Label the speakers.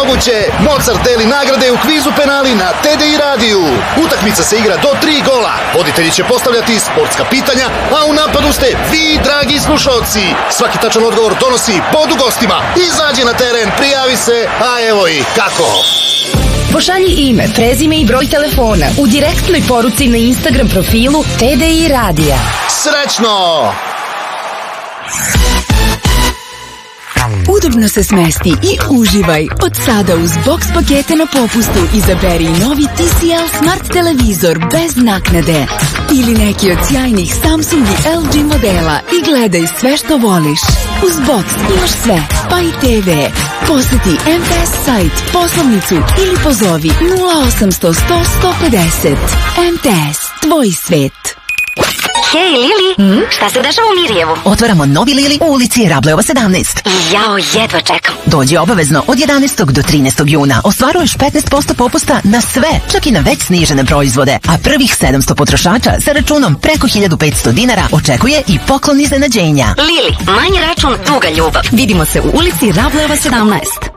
Speaker 1: moguće. Mozart deli nagrade u kvizu penali na TDI radiju. Utakmica se igra do 3 gola. Voditelji će postavljati sportska pitanja, a u napadu ste vi, dragi slušalci. Svaki tačan odgovor donosi bodu gostima. Izađi na teren, prijavi se, a evo i kako.
Speaker 2: Pošalji ime, prezime i broj telefona u direktnoj poruci na Instagram profilu TDI radija.
Speaker 1: Srećno!
Speaker 3: Udobno se smesti i uživaj. Od sada uz box pakete na popustu izaberi novi TCL Smart televizor bez naknade. Ili neki od sjajnih Samsung i LG modela i gledaj sve što voliš. Uz box imaš sve, pa i TV. Poseti MTS sajt, poslovnicu ili pozovi 0800 100 150. MTS, tvoj svet.
Speaker 4: Hej, Lili, šta se dešava u Mirjevu?
Speaker 5: Otvaramo novi Lili u ulici Rableva 17.
Speaker 4: Jao, jedva čekam.
Speaker 5: Dođi obavezno od 11. do 13. juna. Ostvaruješ 15% popusta na sve, čak i na već snižene proizvode. A prvih 700 potrošača sa računom preko 1500 dinara očekuje i poklon iznenađenja.
Speaker 4: Lili, manji račun, duga ljubav.
Speaker 2: Vidimo se u ulici Rableva 17.